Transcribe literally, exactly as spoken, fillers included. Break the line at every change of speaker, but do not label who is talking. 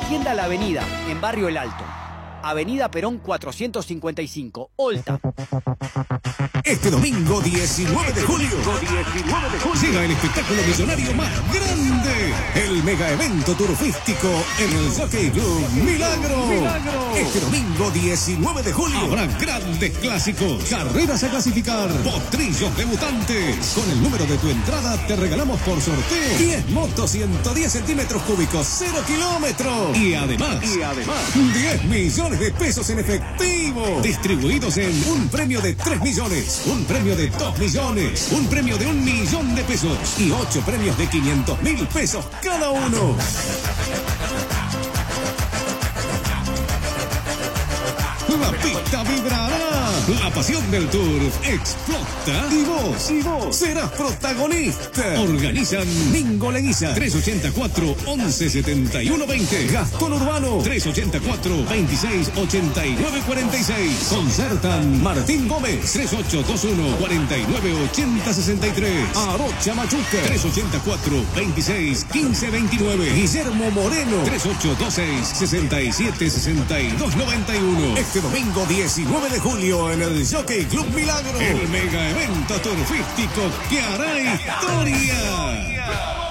Tienda La Avenida, en Barrio El Alto. Avenida Perón cuatrocientos cincuenta y cinco, Olta.
Este domingo diecinueve de julio, diecinueve de julio llega el espectáculo millonario más grande, el mega evento turfístico en el Jockey Club Milagro. Milagro. Este domingo diecinueve de julio habrá grandes clásicos, carreras a clasificar, potrillos debutantes. Con el número de tu entrada te regalamos por sorteo diez motos ciento diez centímetros cúbicos, cero kilómetros. Y además, y además, diez millones de pesos en efectivo, distribuidos en un premio de tres millones, un premio de dos millones, un premio de un millón de pesos y ocho premios de quinientos mil pesos cada uno. La pista vibrará, la pasión del Turf explota y vos, y vos serás protagonista. Organizan Mingo Leguiza, trescientos ochenta y cuatro, once setenta y uno veinte. Gastón Urbano, trescientos ochenta y cuatro, veintiséis ochenta y nueve cuarenta y seis. Concertan Martín Gómez, treinta y ocho veintiuno, cuarenta y nueve ochenta sesenta y tres. Arocha Machuca, trescientos ochenta y cuatro, veintiséis quince veintinueve. Guillermo Moreno, treinta y ocho veintiséis, sesenta y siete sesenta y dos noventa y uno. Este domingo diecinueve de julio en el Jockey Club Milagro, el mega evento turfístico que hará historia.